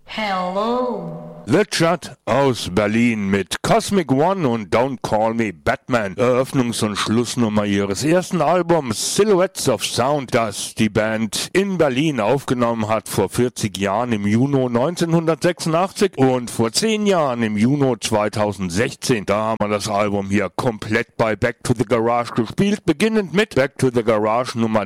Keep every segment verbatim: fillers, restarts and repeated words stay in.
Hello. The Chud aus Berlin mit Cosmic One und Don't Call Me Batman, Eröffnungs- und Schlussnummer ihres ersten Albums Silhouettes of Sound, das die Band in Berlin aufgenommen hat vor vierzig Jahren im Juni neunzehnhundertsechsundachtzig und vor zehn Jahren im Juni zweitausendsechzehn. Da haben wir das Album hier komplett bei Back to the Garage gespielt, beginnend mit Back to the Garage Nummer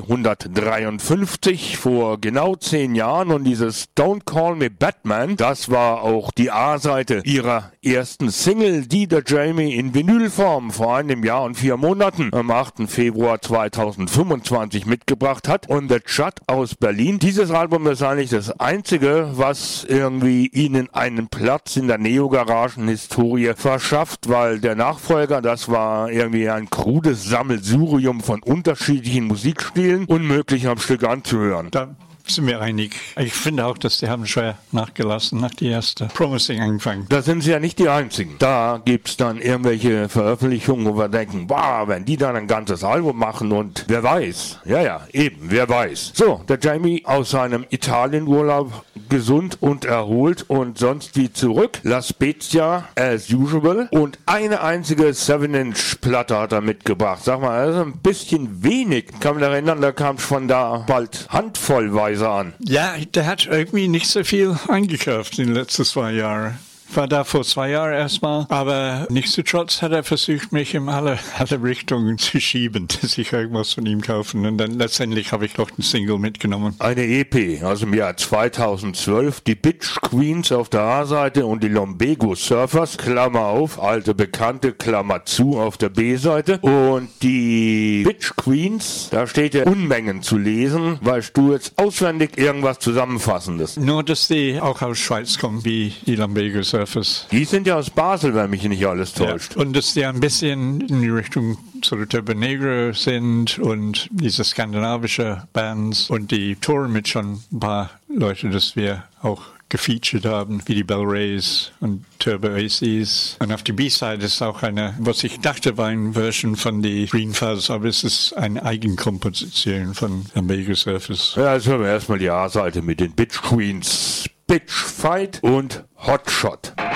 dreihundertdreiundfünfzig vor genau zehn Jahren, und dieses Don't Call Me Batman, das war auch die A-Seite ihrer ersten Single, die der Jamie in Vinylform vor einem Jahr und vier Monaten am achten Februar zweitausendfünfundzwanzig mitgebracht hat. Und The Chud aus Berlin, dieses Album ist eigentlich das einzige, was irgendwie ihnen einen Platz in der Neo-Garagen-Historie verschafft, weil der Nachfolger, das war irgendwie ein krudes Sammelsurium von unterschiedlichen Musikstilen, unmöglich am Stück anzuhören. Da sind wir einig. Ich finde auch, dass die haben schwer nachgelassen nach die erste Promising angefangen. Da sind sie ja nicht die Einzigen. Da gibt's dann irgendwelche Veröffentlichungen, wo wir denken, wow, wenn die dann ein ganzes Album machen, und wer weiß. Ja, ja, eben, wer weiß. So, der Jamie aus seinem Italienurlaub gesund und erholt und sonst wie zurück. La Spezia as usual. Und eine einzige seven Inch Platte hat er mitgebracht. Sag mal, also ein bisschen wenig. Ich kann mich erinnern, da kam es von da bald handvollweise an. Ja, der hat irgendwie nicht so viel eingekauft in den letzten zwei Jahren. Ich war da vor zwei Jahren erstmal, aber nichtsdestotrotz hat er versucht, mich in alle, alle Richtungen zu schieben, dass ich irgendwas von ihm kaufen. Und dann letztendlich habe ich noch einen Single mitgenommen. Eine E P aus dem Jahr zweitausendzwölf, die Bitch Queens auf der A-Seite und die Lumbago Surfers, Klammer auf, alte Bekannte, Klammer zu, auf der B-Seite. Und die Bitch Queens, da steht ja Unmengen zu lesen. Weißt du jetzt auswendig irgendwas Zusammenfassendes? Nur, dass die auch aus Schweiz kommen, wie die Lumbago Surfers. Die sind ja aus Basel, wenn mich nicht alles täuscht. Ja. Und dass die ein bisschen in die Richtung so Turbo Negro sind und diese skandinavische Bands, und die touren mit schon ein paar Leute, dass wir auch gefeatured haben, wie die Bell Rays und Turbo A Cs. Und auf der B-Side ist auch eine, was ich dachte, war eine Version von die Green Fuzz, aber es ist eine Eigenkomposition von Lumbago Surfers. Ja, jetzt hören wir erstmal die A-Seite mit den Bitch Queens. Bitch Fight und Hotshot.